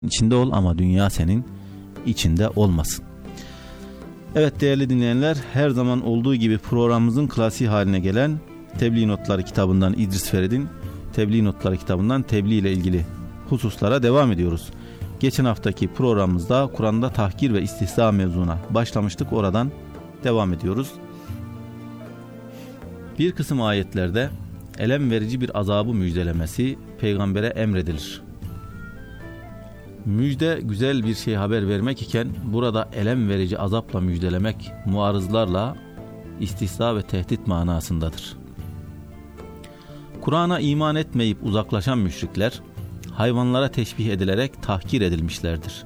İçinde ol ama dünya senin içinde olmasın. Evet değerli dinleyenler, her zaman olduğu gibi programımızın klasiği haline gelen Tebliğ Notları kitabından İdris Ferid'in Tebliğ Notları kitabından tebliğ ile ilgili hususlara devam ediyoruz. Geçen haftaki programımızda Kur'an'da tahkir ve istihza mevzuna başlamıştık. Oradan devam ediyoruz. Bir kısım ayetlerde elem verici bir azabı müjdelemesi peygambere emredilir. Müjde güzel bir şey haber vermek iken burada elem verici azapla müjdelemek muarızlarla istihza ve tehdit manasındadır. Kur'an'a iman etmeyip uzaklaşan müşrikler hayvanlara teşbih edilerek tahkir edilmişlerdir.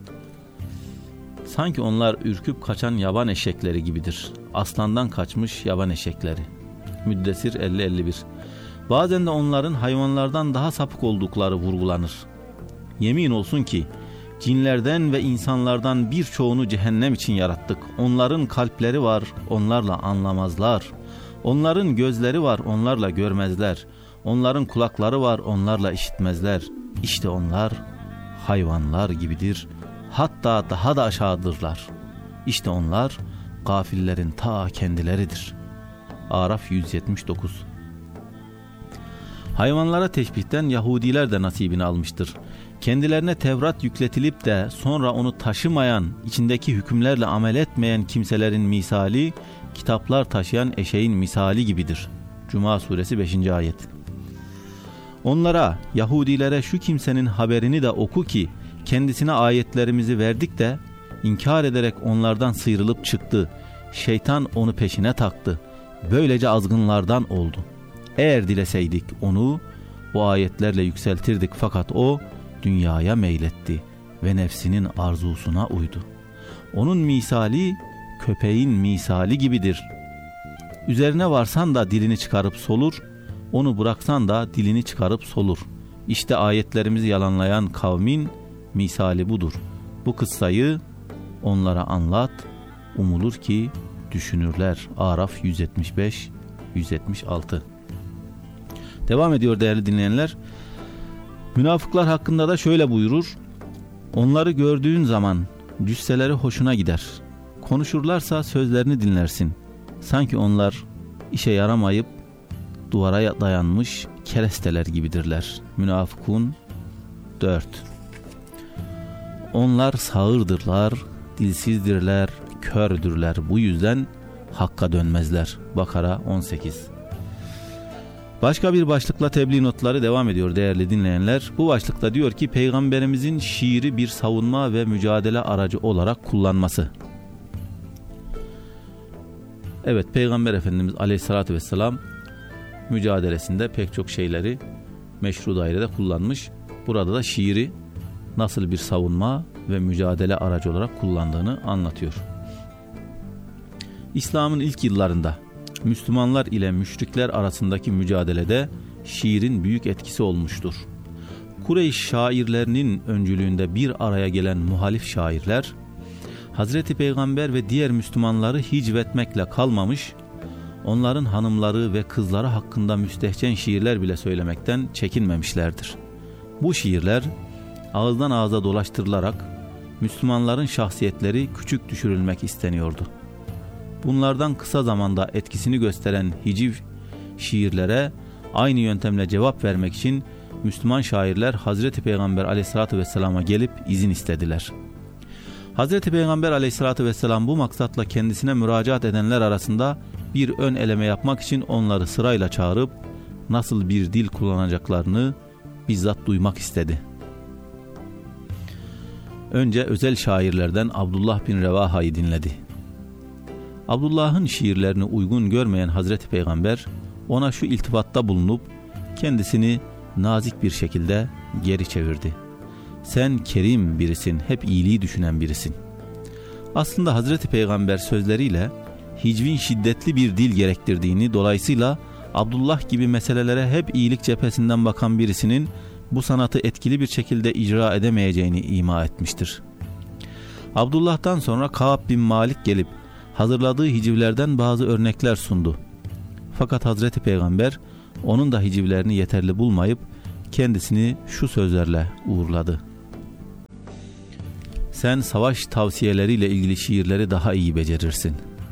Sanki onlar ürküp kaçan yaban eşekleri gibidir. Aslandan kaçmış yaban eşekleri. Müddessir 50-51. Bazen de onların hayvanlardan daha sapık oldukları vurgulanır. Yemin olsun ki cinlerden ve insanlardan birçoğunu cehennem için yarattık. Onların kalpleri var, onlarla anlamazlar. Onların gözleri var, onlarla görmezler. Onların kulakları var, onlarla işitmezler. İşte onlar hayvanlar gibidir. Hatta daha da aşağıdırlar. İşte onlar gafillerin ta kendileridir. Araf 179. Hayvanlara teşbihten Yahudiler de nasibini almıştır. Kendilerine Tevrat yükletilip de sonra onu taşımayan, içindeki hükümlerle amel etmeyen kimselerin misali, kitaplar taşıyan eşeğin misali gibidir. Cuma suresi 5. ayet. Onlara, Yahudilere şu kimsenin haberini de oku ki, kendisine ayetlerimizi verdik de, inkar ederek onlardan sıyrılıp çıktı. Şeytan onu peşine taktı. Böylece azgınlardan oldu. Eğer dileseydik onu, o ayetlerle yükseltirdik fakat o, dünyaya meyletti ve nefsinin arzusuna uydu. Onun misali köpeğin misali gibidir. Üzerine varsan da dilini çıkarıp solur, onu bıraksan da dilini çıkarıp solur. İşte ayetlerimizi yalanlayan kavmin misali budur. Bu kıssayı onlara anlat, umulur ki düşünürler. Araf 175-176. Devam ediyor değerli dinleyenler. Münafıklar hakkında da şöyle buyurur. Onları gördüğün zaman cüsseleri hoşuna gider. Konuşurlarsa sözlerini dinlersin. Sanki onlar işe yaramayıp duvara dayanmış keresteler gibidirler. Münafıkun 4. Onlar sağırdırlar, dilsizdirler, kördürler. Bu yüzden hakka dönmezler. Bakara 18. Başka bir başlıkla tebliğ notları devam ediyor değerli dinleyenler. Bu başlıkta diyor ki Peygamberimizin şiiri bir savunma ve mücadele aracı olarak kullanması. Evet, Peygamber Efendimiz Aleyhisselatü Vesselam mücadelesinde pek çok şeyleri meşru dairede kullanmış. Burada da şiiri nasıl bir savunma ve mücadele aracı olarak kullandığını anlatıyor. İslam'ın ilk yıllarında Müslümanlar ile müşrikler arasındaki mücadelede şiirin büyük etkisi olmuştur. Kureyş şairlerinin öncülüğünde bir araya gelen muhalif şairler, Hazreti Peygamber ve diğer Müslümanları hicvetmekle kalmamış, onların hanımları ve kızları hakkında müstehcen şiirler bile söylemekten çekinmemişlerdir. Bu şiirler ağızdan ağza dolaştırılarak Müslümanların şahsiyetleri küçük düşürülmek isteniyordu. Bunlardan kısa zamanda etkisini gösteren hiciv şiirlere aynı yöntemle cevap vermek için Müslüman şairler Hazreti Peygamber Aleyhisselatü Vesselam'a gelip izin istediler. Hazreti Peygamber Aleyhisselatü Vesselam bu maksatla kendisine müracaat edenler arasında bir ön eleme yapmak için onları sırayla çağırıp nasıl bir dil kullanacaklarını bizzat duymak istedi. Önce özel şairlerden Abdullah bin Revaha'yı dinledi. Abdullah'ın şiirlerini uygun görmeyen Hazreti Peygamber ona şu iltifatta bulunup kendisini nazik bir şekilde geri çevirdi. Sen kerim birisin, hep iyiliği düşünen birisin. Aslında Hazreti Peygamber sözleriyle hicvin şiddetli bir dil gerektirdiğini, dolayısıyla Abdullah gibi meselelere hep iyilik cephesinden bakan birisinin bu sanatı etkili bir şekilde icra edemeyeceğini ima etmiştir. Abdullah'tan sonra Ka'b bin Malik gelip hazırladığı hicivlerden bazı örnekler sundu. Fakat Hazreti Peygamber onun da hicivlerini yeterli bulmayıp kendisini şu sözlerle uğurladı. Sen savaş tavsiyeleriyle ilgili şiirleri daha iyi becerirsin.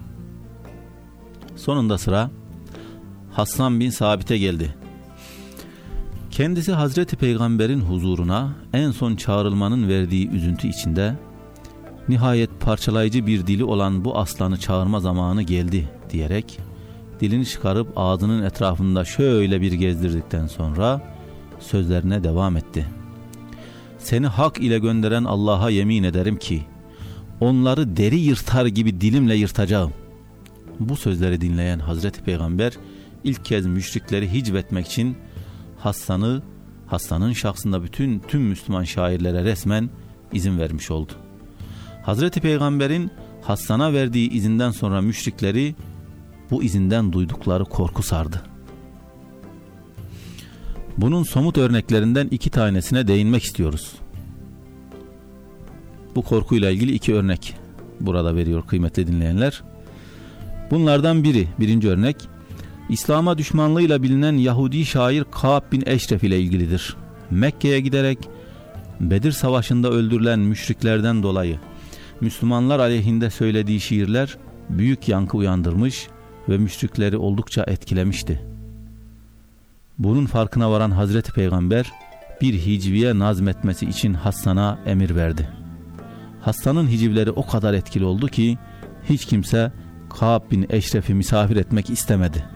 Sonunda sıra Hassan bin Sabit'e geldi. Kendisi Hazreti Peygamber'in huzuruna en son çağrılmanın verdiği üzüntü içinde, nihayet parçalayıcı bir dili olan bu aslanı çağırma zamanı geldi diyerek dilini çıkarıp ağzının etrafında şöyle bir gezdirdikten sonra sözlerine devam etti. Seni hak ile gönderen Allah'a yemin ederim ki onları deri yırtar gibi dilimle yırtacağım. Bu sözleri dinleyen Hazreti Peygamber ilk kez müşrikleri hicvetmek için Hassan'ın şahsında tüm Müslüman şairlere resmen izin vermiş oldu. Hazreti Peygamber'in Hassan'a verdiği izinden sonra müşrikleri bu izinden duydukları korku sardı. Bunun somut örneklerinden 2 tanesine değinmek istiyoruz. Bu korkuyla ilgili 2 örnek burada veriyor kıymetli dinleyenler. Bunlardan birinci örnek, İslam'a düşmanlığıyla bilinen Yahudi şair Ka'b bin Eşref ile ilgilidir. Mekke'ye giderek Bedir Savaşı'nda öldürülen müşriklerden dolayı Müslümanlar aleyhinde söylediği şiirler büyük yankı uyandırmış ve müşrikleri oldukça etkilemişti. Bunun farkına varan Hazreti Peygamber bir hicviye nazmetmesi için Hassan'a emir verdi. Hassan'ın hicivleri o kadar etkili oldu ki hiç kimse Ka'b bin Eşref'i misafir etmek istemedi.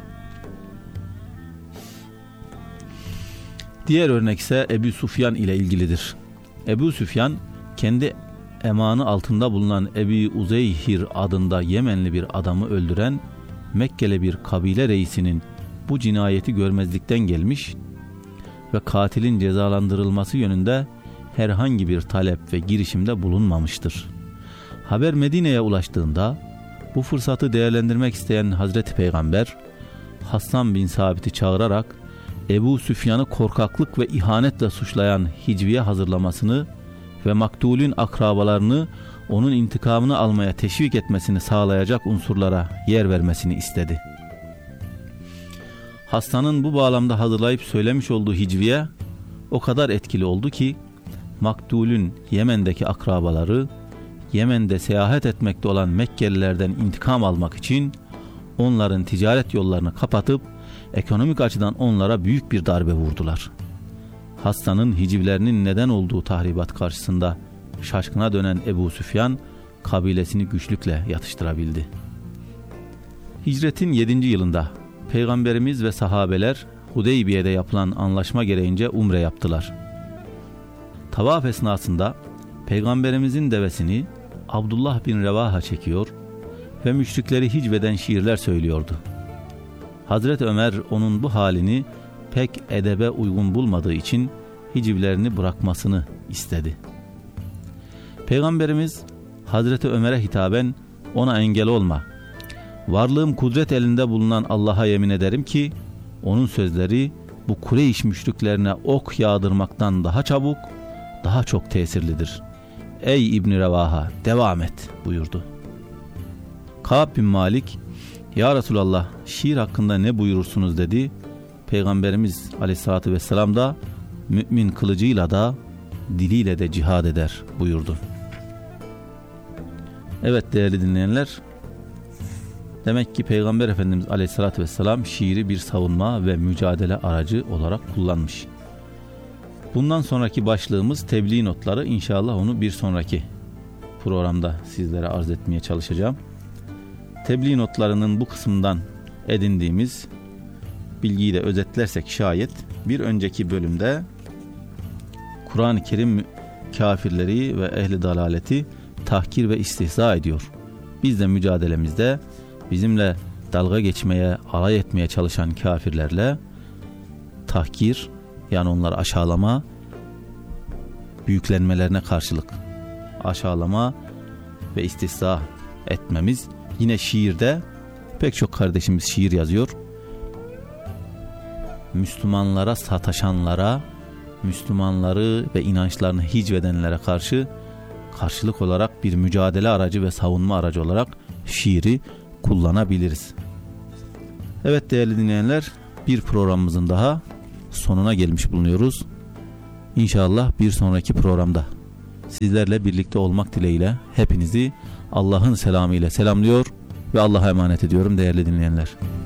Diğer örnek ise Ebu Süfyan ile ilgilidir. Ebu Süfyan kendi emanı altında bulunan Ebu Uzeyhir adında Yemenli bir adamı öldüren Mekkeli bir kabile reisinin bu cinayeti görmezlikten gelmiş ve katilin cezalandırılması yönünde herhangi bir talep ve girişimde bulunmamıştır. Haber Medine'ye ulaştığında bu fırsatı değerlendirmek isteyen Hazreti Peygamber Hassan bin Sabit'i çağırarak Ebu Süfyan'ı korkaklık ve ihanetle suçlayan hicviye hazırlamasını ve maktulün akrabalarını onun intikamını almaya teşvik etmesini sağlayacak unsurlara yer vermesini istedi. Hassan'ın bu bağlamda hazırlayıp söylemiş olduğu hicviye o kadar etkili oldu ki maktulün Yemen'deki akrabaları Yemen'de seyahat etmekte olan Mekkelilerden intikam almak için onların ticaret yollarını kapatıp ekonomik açıdan onlara büyük bir darbe vurdular. Hassan'ın hicivlerinin neden olduğu tahribat karşısında şaşkına dönen Ebu Süfyan kabilesini güçlükle yatıştırabildi. Hicretin 7. yılında Peygamberimiz ve sahabeler Hudeybiye'de yapılan anlaşma gereğince umre yaptılar. Tavaf esnasında Peygamberimizin devesini Abdullah bin Revaha çekiyor ve müşrikleri hicveden şiirler söylüyordu. Hazreti Ömer onun bu halini pek edebe uygun bulmadığı için hicivlerini bırakmasını istedi. Peygamberimiz Hazreti Ömer'e hitaben ona engel olma. Varlığım kudret elinde bulunan Allah'a yemin ederim ki onun sözleri bu Kureyş müşriklerine ok yağdırmaktan daha çabuk, daha çok tesirlidir. Ey İbn Revaha devam et buyurdu. Ka'b bin Malik ya Resulallah şiir hakkında ne buyurursunuz dedi. Peygamberimiz aleyhissalatü vesselam da mümin kılıcıyla da diliyle de cihad eder buyurdu. Evet değerli dinleyenler, demek ki Peygamber Efendimiz aleyhissalatü vesselam şiiri bir savunma ve mücadele aracı olarak kullanmış. Bundan sonraki başlığımız tebliğ notları. İnşallah onu bir sonraki programda sizlere arz etmeye çalışacağım. Tebliğ notlarının bu kısmından edindiğimiz bilgiyi de özetlersek şayet bir önceki bölümde Kur'an-ı Kerim kafirleri ve ehli dalaleti tahkir ve istihza ediyor. Biz de mücadelemizde bizimle dalga geçmeye, alay etmeye çalışan kafirlerle tahkir, yani onları aşağılama, büyüklenmelerine karşılık aşağılama ve istihza etmemiz. Yine şiirde pek çok kardeşimiz şiir yazıyor. Müslümanlara sataşanlara, Müslümanları ve inançlarını hicvedenlere karşılık olarak bir mücadele aracı ve savunma aracı olarak şiiri kullanabiliriz. Evet değerli dinleyenler, bir programımızın daha sonuna gelmiş bulunuyoruz. İnşallah bir sonraki programda sizlerle birlikte olmak dileğiyle hepinizi Allah'ın selamı ile selamlıyor ve Allah'a emanet ediyorum değerli dinleyenler.